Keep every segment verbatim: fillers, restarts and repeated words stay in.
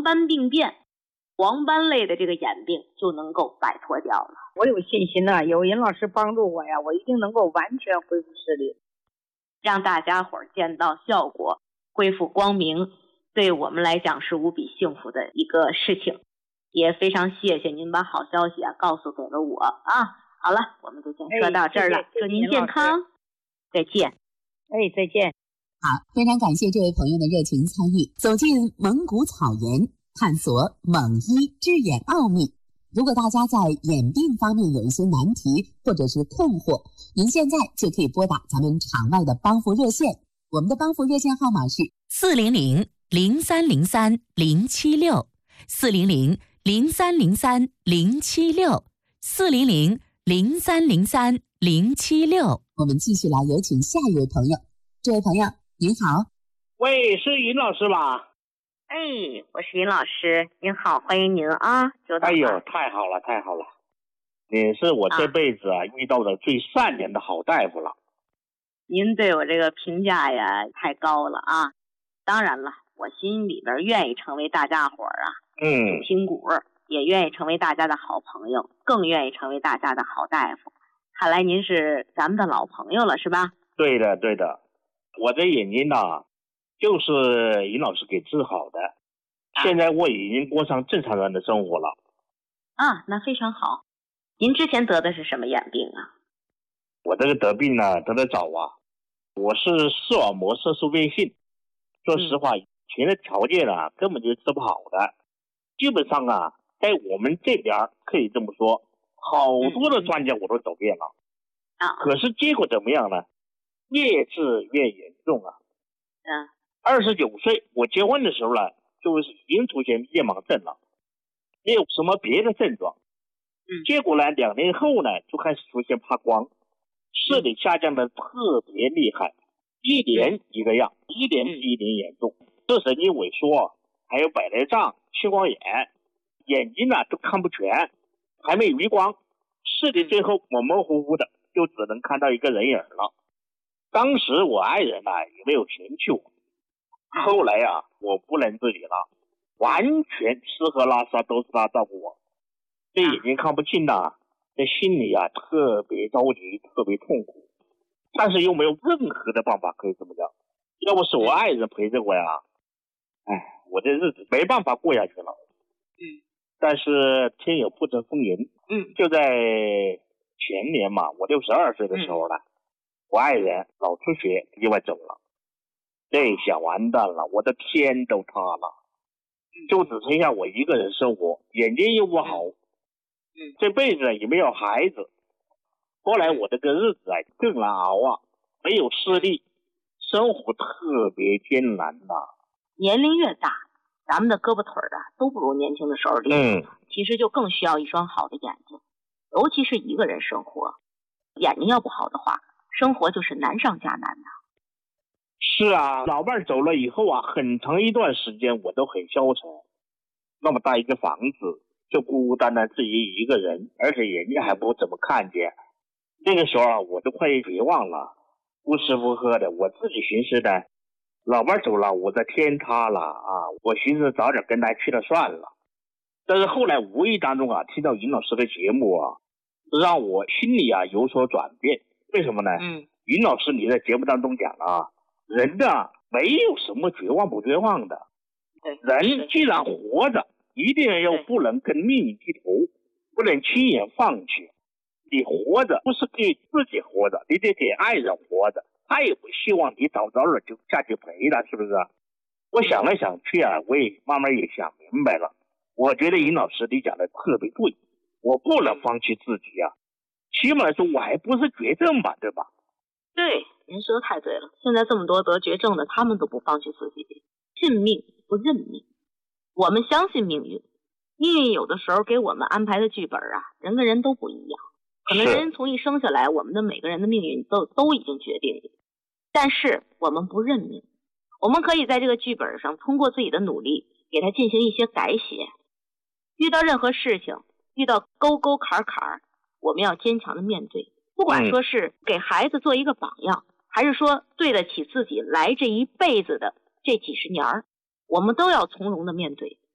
黄斑病变，黄斑类的这个眼病就能够摆脱掉了。 我有信心呐、啊，有尹老师帮助我呀，我一定能够完全恢复视力， 让大家伙儿见到效果，恢复光明，对我们来讲是无比幸福的一个事情。也非常谢谢您把好消息啊告诉给了我啊。好了，我们就先说到这儿了， 哎、 祝您健康，再见。 哎，再见。 好，非常感谢这位朋友的热情参与，走进蒙古草原，探索蒙医治眼奥秘。如果大家在眼病方面有一些难题或者是困惑，您现在就可以拨打咱们场外的帮扶热线，我们的帮扶热线号码是四零零零三零三零七六，四零零零三零三零七六，四零零零三零三零七六。 我们继续来有请下一位朋友。这位朋友您好。 喂，是尹老师吧？ 哎，我是尹老师，您好，欢迎您啊！ 哎呦，太好了，太好了！你是我这辈子啊、啊、遇到的最善良的好大夫了。 您对我这个评价呀太高了啊！当然了，我心里边愿意成为大家伙儿啊， 嗯， 亲骨，也愿意成为大家的好朋友，更愿意成为大家的好大夫。看来您是咱们的老朋友了，是吧？ 对的，对的。我这眼睛呢、啊，就是尹老师给治好的，现在我已经过上正常人的生活了。 啊，那非常好。您之前得的是什么眼病啊？ 我这个得病呢，得得早啊。我是视网膜色素变性，说实话，以前的条件啊，根本就治不好的。基本上啊，在我们这边可以这么说，好多的专家我都走遍了。 啊、嗯， 可是结果怎么样呢？越治越严重啊。 嗯。 二十九岁，我结婚的时候呢，就是已经出现夜盲症了，也有什么别的症状。 嗯。 结果呢，两年后呢，就开始出现怕光，视力下降的特别厉害，一年一个样，一年比一年严重。视神经萎缩，还有白内障、青光眼，眼睛呢都看不全，还没余光，视力最后模模糊糊的，就只能看到一个人影了。当时我爱人呢也没有嫌弃我，后来啊我不能自理了，完全吃喝拉撒都是他照顾我。这眼睛看不清呐，这心里啊特别着急，特别痛苦，但是又没有任何的办法可以这么着。要不是我爱人陪着我呀，哎，我这日子没办法过下去了。 嗯。但是天有不测风云。 嗯。 就在前年嘛，我六十二岁的时候呢。嗯，我爱人脑出血意外走了，这下完蛋了，我的天都塌了，就只剩下我一个人生活，眼睛又不好， 嗯， 这辈子也没有孩子。后来我这个日子啊更难熬啊，没有视力，生活特别艰难呐、啊。 年龄越大，咱们的胳膊腿啊都不如年轻的时候厉害， 嗯， 其实就更需要一双好的眼睛，尤其是一个人生活，眼睛要不好的话。生活就是难上加难的。 是啊，老伴走了以后啊，很长一段时间我都很消沉。那么大一个房子，就孤孤单单自己一个人，而且眼睛还不怎么看见。那个时候啊，我都快绝望了，不吃不喝的。我自己寻思的，老伴走了，我的天塌了啊！我寻思早点跟他去了算了。但是后来无意当中啊，听到尹老师的节目啊，让我心里啊有所转变。为什么呢？ 嗯， 尹老师你在节目当中讲了啊，人的没有什么绝望不绝望的， 对， 人既然活着，一定要不能跟命运低头，不能轻言放弃。你活着不是给自己活着，你得给爱人活着，他也不希望你早早的就下去陪他，是不是？我想来想去啊，我也慢慢也想明白了。我觉得尹老师你讲的特别对，我不能放弃自己啊。起码来说，我还不是绝症吧，对吧？ 对，您说的太对了。现在这么多得绝症的，他们都不放弃自己，信命不认命。我们相信命运，命运有的时候给我们安排的剧本啊，人跟人都不一样。可能人从一生下来，我们的每个人的命运都都已经决定了，但是我们不认命。我们可以在这个剧本上，通过自己的努力，给它进行一些改写。遇到任何事情，遇到沟沟坎坎，我们要坚强的面对，不管说是给孩子做一个榜样，嗯、还是说对得起自己来这一辈子的这几十年儿，我们都要从容的面对，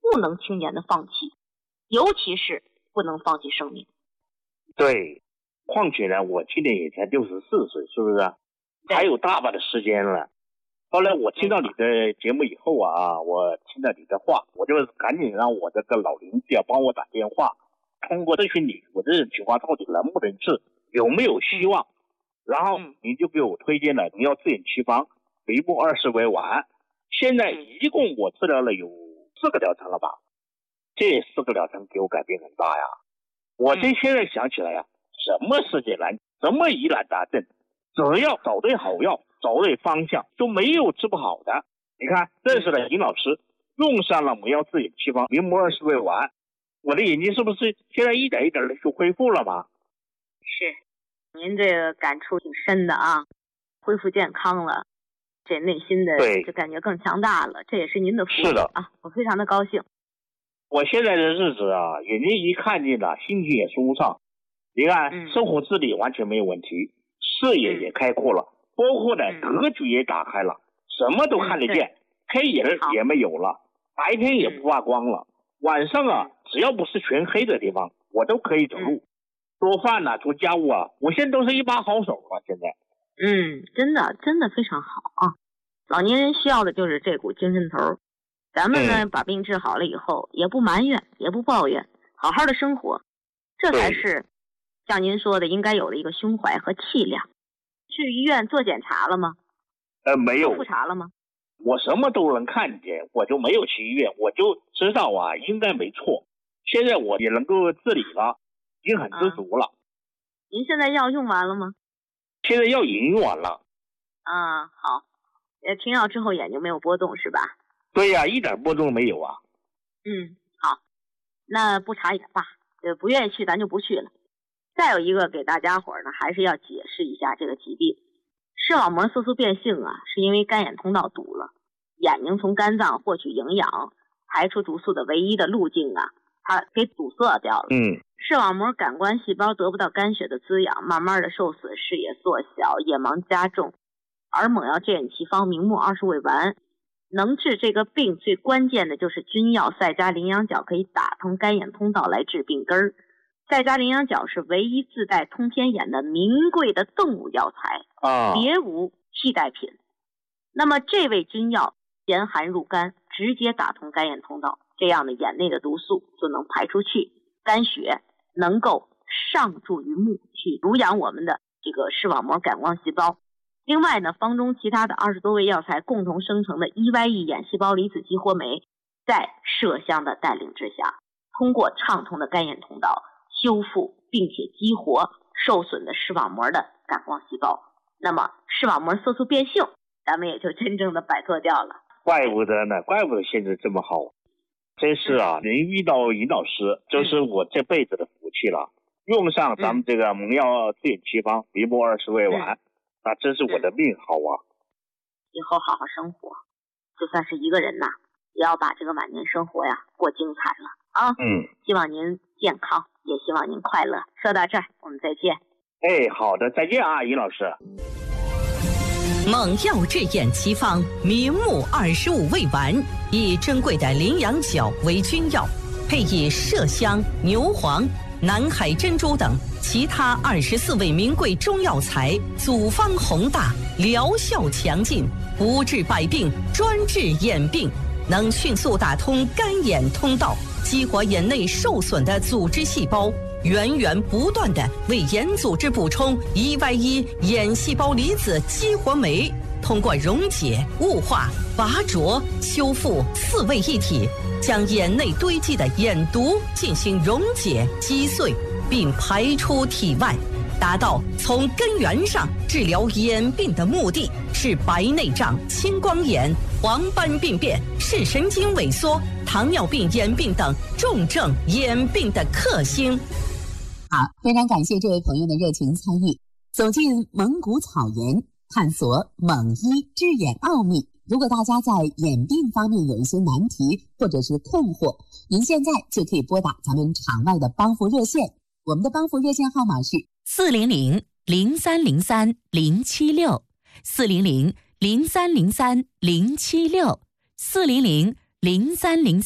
不能轻言的放弃，尤其是不能放弃生命。 对，况且呢，我今年也才六十四岁，是不是？还有大把的时间了。后来我听到你的节目以后啊，我听到你的话，我就赶紧让我这个老邻居啊帮我打电话，通过咨询你我这种情况到底能不能治，有没有希望。然后你就给我推荐了，你要自眼奇方维木二十为丸。现在一共我治疗了有四个疗程了吧？这四个疗程给我改变很大呀。我这现在想起来呀，什么世界难，什么疑难杂症，只要找对好药，找对方向，就没有治不好的。你看，认识了尹老师，用上了我要自眼奇方维木二十为丸，我的眼睛是不是现在一点一点的就恢复了吗？ 是，您这个感触挺深的啊，恢复健康了，这内心的就感觉更强大了，这也是您的福气啊，我非常的高兴。 我现在的日子啊，眼睛一看见了，心情也舒畅。你看，嗯、生活自理完全没有问题，视野也开阔了，包括呢、嗯、格局也打开了，什么都看得见，嗯、黑影也没有了，白天也不发光了，晚上啊，只要不是全黑的地方，我都可以走路。嗯做饭呐、啊，做家务啊，我现在都是一把好手了。现在， 嗯，真的真的非常好啊！老年人需要的就是这股精神头。咱们呢，嗯、把病治好了以后，也不埋怨，也不抱怨，好好的生活，这才是像您说的应该有的一个胸怀和气量。去医院做检查了吗？ 呃，没有。 复查了吗？ 我什么都能看见，我就没有去医院，我就知道啊，应该没错。现在我也能够自理了。已经很知足了、啊。 您现在药用完了吗？ 现在药已经用完了。 啊，好。呃，停药之后眼睛没有波动是吧？ 对呀、啊，一点波动没有啊。 嗯，好。那不查也罢，呃，不愿意去咱就不去了。再有一个给大家伙呢，还是要解释一下这个疾病。视网膜色素变性啊，是因为干眼通道堵了，眼睛从肝脏获取营养、排出毒素的唯一的路径啊，它给堵塞掉了。 嗯。 视网膜感官细胞得不到肝血的滋养，慢慢的受损，视野缩小，夜盲加重。而猛药自眼奇方明目二十味丸能治这个病，最关键的就是君药赛加羚羊角可以打通肝眼通道来治病根儿。赛加羚羊角是唯一自带通天眼的名贵的动物药材啊，别无替代品。那么这味君药严寒入肝，直接打通肝眼通道，这样的眼内的毒素就能排出去，肝血能够上注于目，去濡养我们的这个视网膜感光细胞。另外呢，方中其他的二十多味药材共同生成的 E Y E 眼细胞离子激活酶，在麝香的带领之下，通过畅通的肝眼通道，修复并且激活受损的视网膜的感光细胞。那么视网膜色素变性，咱们也就真正的摆脱掉了。 怪不得呢，怪不得现在这么好。真是啊，能遇到尹老师，这是我这辈子的福气了。用上咱们这个蒙药自眼奇方维木二十味丸，那真是我的命好啊！ 以后好好生活，就算是一个人呐，也要把这个晚年生活呀过精彩了啊！ 嗯， 希望您健康，也希望您快乐。说到这儿，我们再见。 哎，好的，再见啊，尹老师。 猛药治眼奇方明目二十五味丸，以珍贵的羚羊角为君药，配以麝香、牛黄、南海珍珠等其他二十四味名贵中药材，组方宏大，疗效强劲，不治百病，专治眼病，能迅速打通肝眼通道，激活眼内受损的组织细胞，源源不断地为眼组织补充 E Y E 眼细胞离子激活酶，通过溶解、雾化、拔灼、修复四位一体，将眼内堆积的眼毒进行溶解、击碎，并排出体外，达到从根源上治疗眼病的目的，是白内障、青光眼、黄斑病变、视神经萎缩、糖尿病眼病等重症眼病的克星。 好，非常感谢这位朋友的热情参与，走进蒙古草原，探索蒙医治眼奥秘。如果大家在眼病方面有一些难题或者是困惑，您现在就可以拨打咱们场外的帮扶热线，我们的帮扶热线号码是四零零零三零三零七六，四零零零三零三零七六，四零零零三零三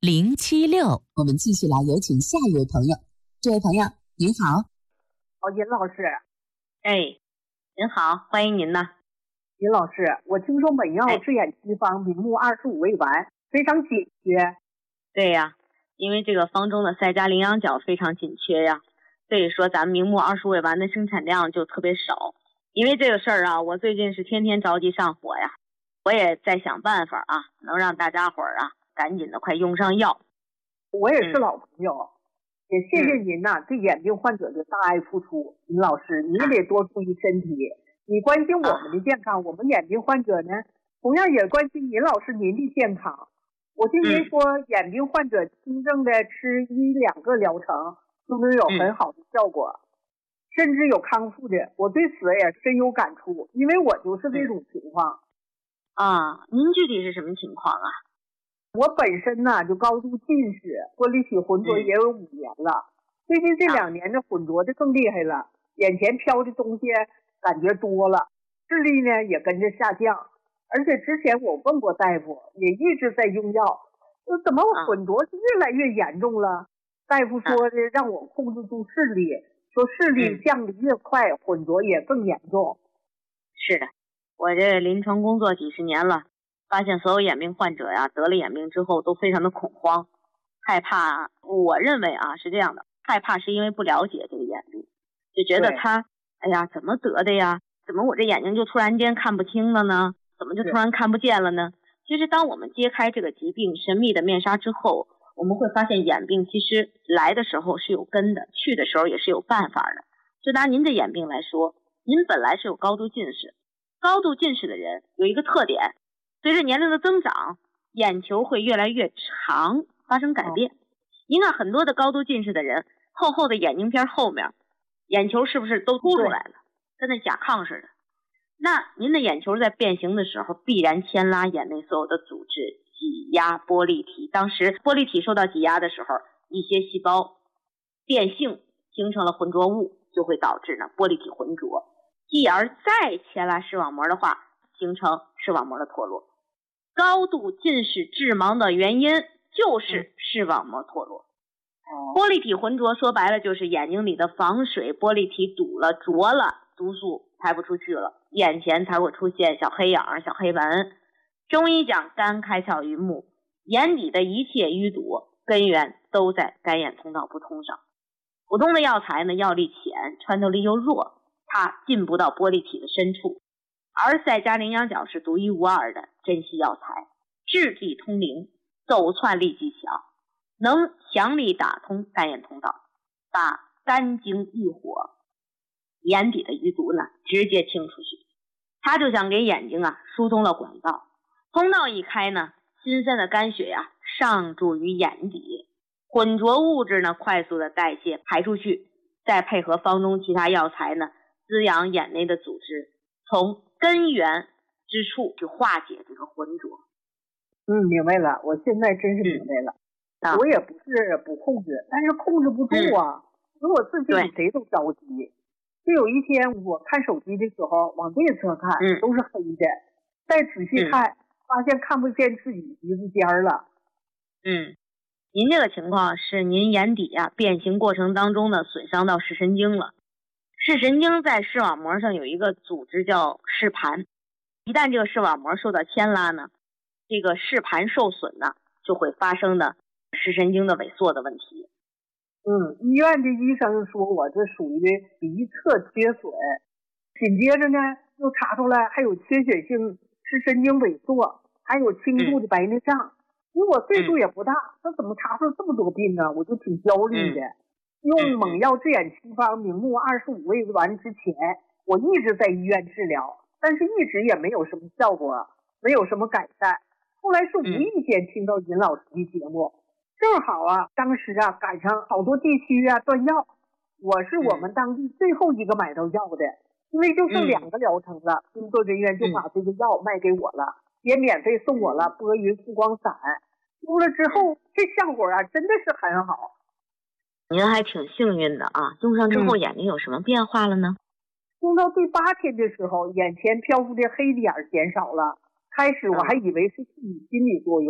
零七六。我们继续来有请下一位朋友。这位朋友您好。 哦，尹老师。 哎，您好，欢迎您呢。 尹老师，我听说美药治眼七方明目二十五味丸非常紧缺。 对呀，因为这个方中的赛加羚羊角非常紧缺呀，所以说咱们明目二十五味丸的生产量就特别少。因为这个事儿啊，我最近是天天着急上火呀，我也在想办法啊，能让大家伙儿啊赶紧的快用上药。 我也是老朋友，嗯、也谢谢您呐、啊、对眼病患者的大爱付出。尹老师，你也得多注意身体。你关心我们的健康，啊、我们眼病患者呢，同样也关心尹老师您的健康。我听您说，嗯、眼病患者轻症的吃一两个疗程就能有很好的效果，嗯、甚至有康复的。我对此也深有感触，因为我就是这种情况。 啊，您具体是什么情况啊？ 我本身呢就高度近视，玻璃体浑浊也有五年了。嗯、最近这两年的浑浊的更厉害了，眼前飘的东西感觉多了，视力呢也跟着下降。而且之前我问过大夫，也一直在用药，说怎么我浑浊是越来越严重了？大夫说的让我控制住视力，说视力降得越快，浑浊也更严重。 是的，我这临床工作几十年了，发现所有眼病患者呀，得了眼病之后都非常的恐慌，害怕。我认为啊是这样的，害怕是因为不了解这个眼病，就觉得他，哎呀，怎么得的呀？怎么我这眼睛就突然间看不清了呢？怎么就突然看不见了呢？其实当我们揭开这个疾病神秘的面纱之后，我们会发现眼病其实来的时候是有根的，去的时候也是有办法的。就拿您的眼病来说，您本来是有高度近视，高度近视的人有一个特点，随着年龄的增长，眼球会越来越长，发生改变。您看很多的高度近视的人，厚厚的眼镜片后面，眼球是不是都凸出来了，跟那甲亢似的？那您的眼球在变形的时候，必然牵拉眼内所有的组织，挤压玻璃体。当时玻璃体受到挤压的时候，一些细胞变性，形成了浑浊物，就会导致呢玻璃体浑浊，继而再牵拉视网膜的话，形成视网膜的脱落。高度近视致盲的原因就是视网膜脱落。玻璃体浑浊说白了就是眼睛里的防水玻璃体堵了、浊了，毒素排不出去了，眼前才会出现小黑影、小黑纹。中医讲肝开窍于目，眼底的一切淤堵根源都在肝眼通道不通上。普通的药材呢，药力浅，穿透力又弱，它进不到玻璃体的深处。而赛加羚羊角是独一无二的珍稀药材，质地通灵，走窜力极强，能强力打通肝眼通道，把肝经郁火、眼底的淤堵呢直接清出去。它就像给眼睛啊疏通了管道，通道一开呢，新鲜的肝血呀、啊、上注于眼底，浑浊物质呢快速的代谢排出去，再配合方中其他药材呢滋养眼内的组织，从根源之处去化解这个浑浊。 嗯，明白了，我现在真是明白了。嗯啊、我也不是不控制，但是控制不住啊，因为、嗯、我自己比谁都着急。就有一天我看手机的时候，往内侧看、嗯、都是黑的，再仔细看、嗯、发现看不见自己鼻子尖了。 嗯，您这个情况是您眼底啊变形过程当中呢损伤到视神经了。视神经在视网膜上有一个组织叫视盘，一旦这个视网膜受到牵拉呢，这个视盘受损呢，就会发生的视神经的萎缩的问题。 嗯，医院的医生说我这属于鼻侧缺损，紧接着呢又查出来还有缺血性视神经萎缩，还有轻度的白内障。嗯、因为我岁数也不大，那、嗯、怎么查出这么多病呢？我就挺焦虑的。嗯用猛药治眼七方明目二十五味丸之前，我一直在医院治疗，但是一直也没有什么效果，没有什么改善。后来是无意间听到尹老师的节目，正好啊，当时啊赶上好多地区啊断药，我是我们当地最后一个买到药的，因为就剩两个疗程了，工作人员就把这个药卖给我了，也免费送我了拨云复光散。用了之后，这效果啊真的是很好。 您还挺幸运的啊，用上之后眼睛有什么变化了呢？ 用到第八天的时候，眼前漂浮的黑点减少了，开始我还以为是自己心理作用，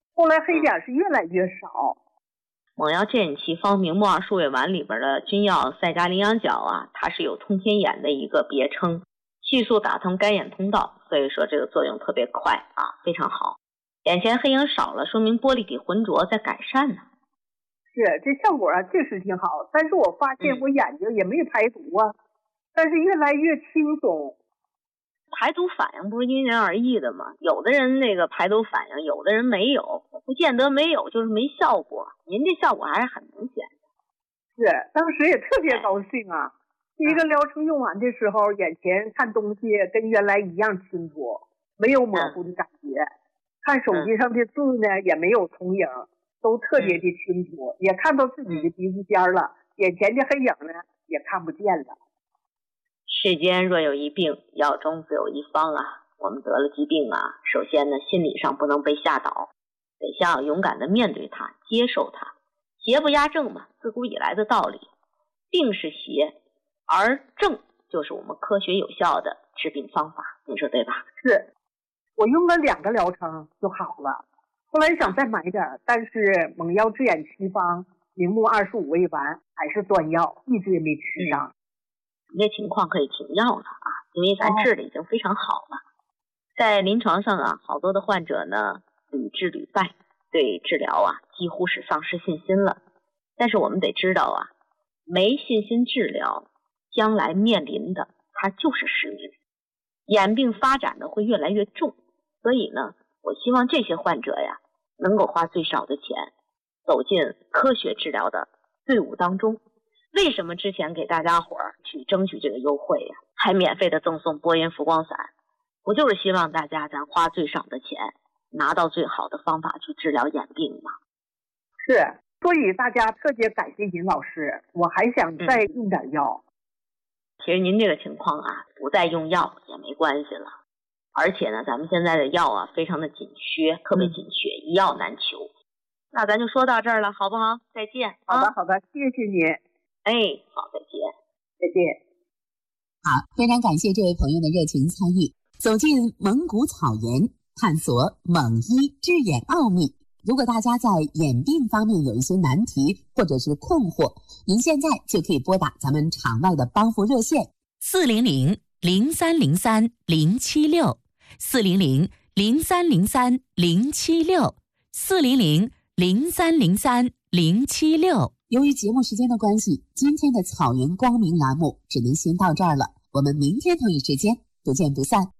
后来黑点是越来越少。 猛药健饮奇方明目二数位丸里边的君药赛加羚羊角啊，它是有通天眼的一个别称，迅速打通该眼通道，所以说这个作用特别快啊，非常好。眼前黑影少了，说明玻璃体浑浊在改善呢。 是，这效果啊确实挺好，但是我发现我眼睛也没排毒啊，嗯、但是越来越轻松。 排毒反应不是因人而异的吗？有的人那个排毒反应，有的人没有，不见得没有就是没效果。您这效果还是很明显的。 是，当时也特别高兴啊！第一个疗程用完的时候，眼前看东西跟原来一样清楚，没有模糊的感觉。嗯、看手机上的字呢，也没有重影，都特别的清楚，嗯、也看到自己的鼻子尖了，眼前的黑影呢也看不见了。 世间若有一病，药中自有一方啊！我们得了疾病啊，首先呢，心理上不能被吓倒，得像勇敢的面对它，接受它。邪不压正嘛，自古以来的道理。病是邪，而正就是我们科学有效的治病方法，你说对吧？ 是，我用了两个疗程就好了。后来想再买点，但是猛药治眼奇方明目二十五味丸还是断药，一直也没吃上。嗯你这情况可以停药了啊，因为咱治的已经非常好了。在临床上啊，好多的患者呢屡治屡败，对治疗啊几乎是丧失信心了。但是我们得知道啊，没信心治疗，将来面临的它就是失明，眼病发展的会越来越重。所以呢，我希望这些患者呀，能够花最少的钱，走进科学治疗的队伍当中。为什么之前给大家伙儿去争取这个优惠呀、啊，还免费的赠送波音浮光散？不就是希望大家咱花最少的钱，拿到最好的方法去治疗眼病吗？ 是，所以大家特别感谢尹老师，我还想再用点药。 嗯、其实您这个情况啊，不再用药也没关系了。而且呢，咱们现在的药啊，非常的紧缺，特别紧缺，一药难求。那咱就说到这儿了，好不好？再见。 好的，啊、好的，谢谢您。 哎，好，再见， 再见。 好，非常感谢这位朋友的热情参与，走进蒙古草原，探索蒙医治眼奥秘。如果大家在眼病方面有一些难题或者是困惑，您现在就可以拨打咱们场外的帮扶热线四零零零三零三零七六四零零零三零三零七六四零零零三零三零七六。 由于节目时间的关系，今天的草原光明栏目只能先到这儿了。我们明天同一时间不见不散。